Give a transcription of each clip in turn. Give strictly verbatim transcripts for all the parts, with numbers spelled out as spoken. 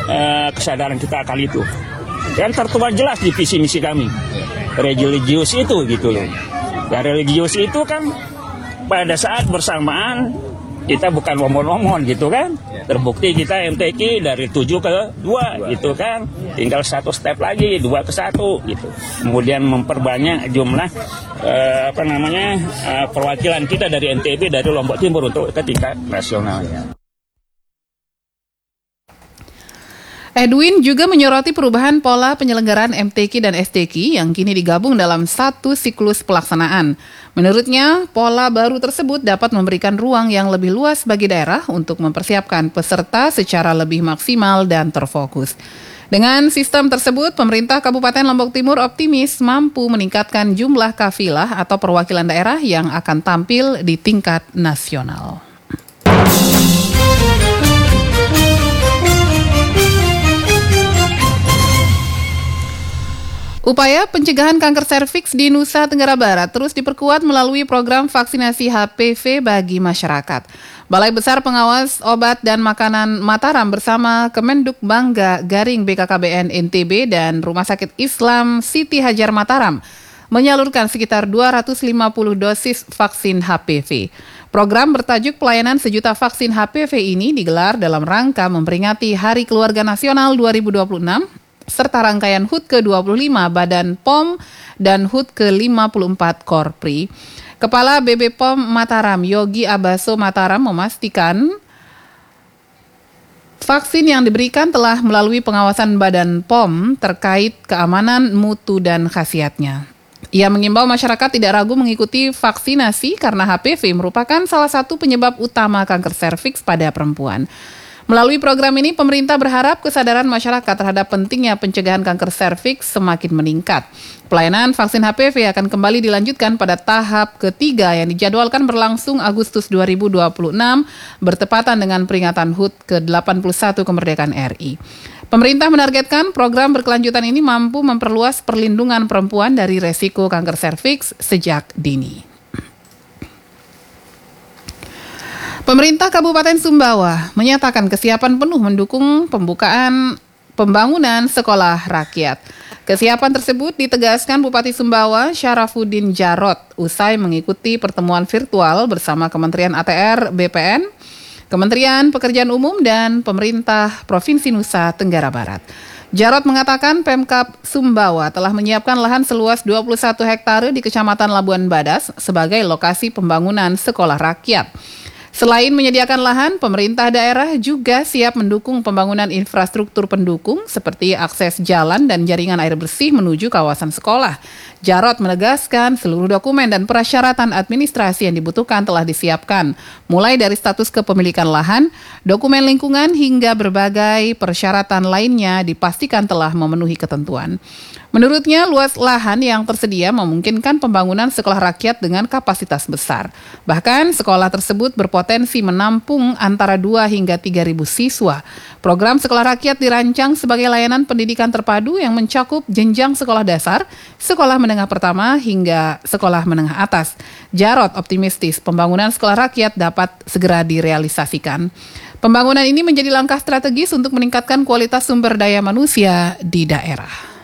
uh, kesadaran kita akan itu. Dan tertuang jelas di visi misi kami. Religius itu gitu loh. Dan religius itu kan pada saat bersamaan kita bukan omon-omon gitu kan. Terbukti kita M T Q dari tujuh ke dua gitu kan. Tinggal satu step lagi, dua ke satu gitu. Kemudian memperbanyak jumlah eh, apa namanya eh, perwakilan kita dari N T B, dari Lombok Timur untuk ke tingkat nasional. Edwin juga menyoroti perubahan pola penyelenggaraan M T Q dan S T Q yang kini digabung dalam satu siklus pelaksanaan. Menurutnya, pola baru tersebut dapat memberikan ruang yang lebih luas bagi daerah untuk mempersiapkan peserta secara lebih maksimal dan terfokus. Dengan sistem tersebut, pemerintah Kabupaten Lombok Timur optimis mampu meningkatkan jumlah kafilah atau perwakilan daerah yang akan tampil di tingkat nasional. Upaya pencegahan kanker serviks di Nusa Tenggara Barat terus diperkuat melalui program vaksinasi H P V bagi masyarakat. Balai Besar Pengawas Obat dan Makanan Mataram bersama Kemenduk Bangga Garing B K K B N N T B dan Rumah Sakit Islam Siti Hajar Mataram menyalurkan sekitar dua ratus lima puluh dosis vaksin H P V. Program bertajuk Pelayanan Sejuta Vaksin H P V ini digelar dalam rangka memperingati Hari Keluarga Nasional dua ribu dua puluh enam serta rangkaian H U T ke dua puluh lima Badan P O M dan H U T ke lima puluh empat Korpri. Kepala B B P O M Mataram, Yogi Abaso Mataram memastikan vaksin yang diberikan telah melalui pengawasan Badan P O M terkait keamanan, mutu, dan khasiatnya. Ia mengimbau masyarakat tidak ragu mengikuti vaksinasi karena H P V merupakan salah satu penyebab utama kanker serviks pada perempuan. Melalui program ini, pemerintah berharap kesadaran masyarakat terhadap pentingnya pencegahan kanker serviks semakin meningkat. Pelayanan vaksin H P V akan kembali dilanjutkan pada tahap ketiga yang dijadwalkan berlangsung Agustus dua ribu dua puluh enam, bertepatan dengan peringatan H U T ke delapan puluh satu kemerdekaan R I. Pemerintah menargetkan program berkelanjutan ini mampu memperluas perlindungan perempuan dari resiko kanker serviks sejak dini. Pemerintah Kabupaten Sumbawa menyatakan kesiapan penuh mendukung pembukaan pembangunan sekolah rakyat. Kesiapan tersebut ditegaskan Bupati Sumbawa Syarafuddin Jarot usai mengikuti pertemuan virtual bersama Kementerian A T R B P N, Kementerian Pekerjaan Umum, dan Pemerintah Provinsi Nusa Tenggara Barat. Jarot mengatakan Pemkab Sumbawa telah menyiapkan lahan seluas dua puluh satu hektare di Kecamatan Labuan Badas sebagai lokasi pembangunan sekolah rakyat. Selain menyediakan lahan, pemerintah daerah juga siap mendukung pembangunan infrastruktur pendukung seperti akses jalan dan jaringan air bersih menuju kawasan sekolah. Jarot menegaskan seluruh dokumen dan persyaratan administrasi yang dibutuhkan telah disiapkan, mulai dari status kepemilikan lahan, dokumen lingkungan, hingga berbagai persyaratan lainnya dipastikan telah memenuhi ketentuan. Menurutnya, luas lahan yang tersedia memungkinkan pembangunan sekolah rakyat dengan kapasitas besar. Bahkan, sekolah tersebut berpotensi menampung antara dua hingga tiga ribu siswa. Program sekolah rakyat dirancang sebagai layanan pendidikan terpadu yang mencakup jenjang sekolah dasar, sekolah menengah pertama, hingga sekolah menengah atas. Jarot optimistis pembangunan sekolah rakyat dapat segera direalisasikan. Pembangunan ini menjadi langkah strategis untuk meningkatkan kualitas sumber daya manusia di daerah.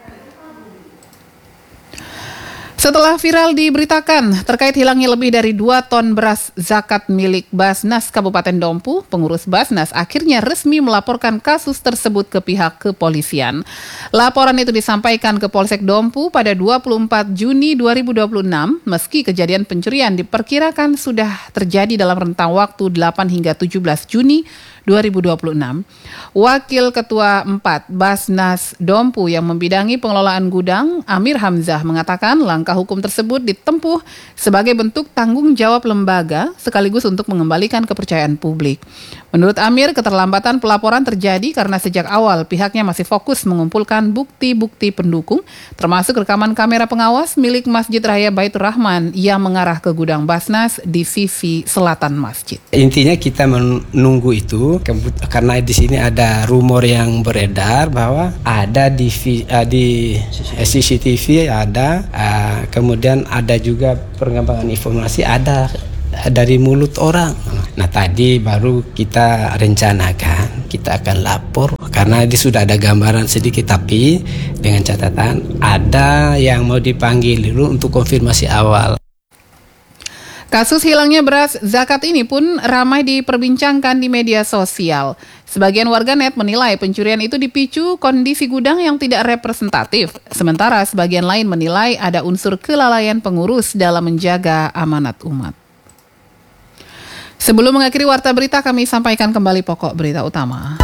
Setelah viral diberitakan terkait hilangnya lebih dari dua ton beras zakat milik Basnas Kabupaten Dompu, pengurus Basnas akhirnya resmi melaporkan kasus tersebut ke pihak kepolisian. Laporan itu disampaikan ke Polsek Dompu pada dua puluh empat Juni dua ribu dua puluh enam, meski kejadian pencurian diperkirakan sudah terjadi dalam rentang waktu delapan hingga tujuh belas Juni dua ribu dua puluh enam. Wakil Ketua empat Basnas Dompu yang membidangi pengelolaan gudang, Amir Hamzah, mengatakan langkah hukum tersebut ditempuh sebagai bentuk tanggung jawab lembaga sekaligus untuk mengembalikan kepercayaan publik. Menurut Amir, keterlambatan pelaporan terjadi karena sejak awal pihaknya masih fokus mengumpulkan bukti-bukti pendukung, termasuk rekaman kamera pengawas milik Masjid Raya Baitur Rahman yang mengarah ke gudang Basnas di sisi selatan masjid. Intinya kita menunggu itu karena di sini ada rumor yang beredar bahwa ada di di C C T V ada, kemudian ada juga pengembangan informasi ada dari mulut orang. Nah tadi baru kita rencanakan kita akan lapor karena ini sudah ada gambaran sedikit, tapi dengan catatan ada yang mau dipanggil dulu untuk konfirmasi awal. Kasus hilangnya beras zakat ini pun ramai diperbincangkan di media sosial. Sebagian warganet menilai pencurian itu dipicu kondisi gudang yang tidak representatif, sementara sebagian lain menilai ada unsur kelalaian pengurus dalam menjaga amanat umat. Sebelum mengakhiri warta berita, kami sampaikan kembali pokok berita utama.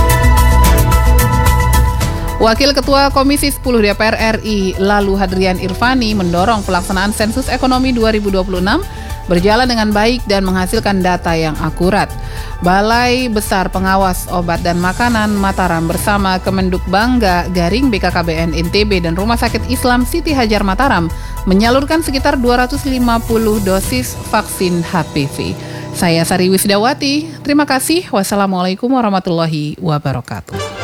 Wakil Ketua Komisi sepuluh D P R R I, Lalu Hadrian Irvani, mendorong pelaksanaan sensus ekonomi dua ribu dua puluh enam berjalan dengan baik dan menghasilkan data yang akurat. Balai Besar Pengawas Obat dan Makanan Mataram bersama Kemenduk Bangga, Garing B K K B N N T B dan Rumah Sakit Islam Siti Hajar Mataram menyalurkan sekitar dua ratus lima puluh dosis vaksin H P V. Saya Sari Wisdawati, terima kasih. Wassalamualaikum warahmatullahi wabarakatuh.